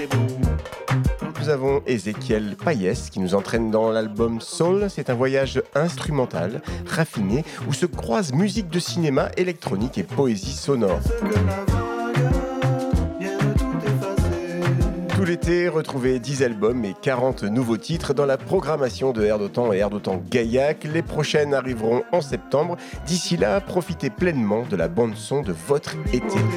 Nous avons Ézéchiel Payès qui nous entraîne dans l'album Soul. C'est un voyage instrumental, raffiné, où se croisent musique de cinéma, électronique et poésie sonore. Tout l'été, retrouvez 10 albums et 40 nouveaux titres dans la programmation de Air d'Otan et Air d'Otan Gaillac. Les prochaines arriveront en septembre. D'ici là, profitez pleinement de la bande-son de votre été.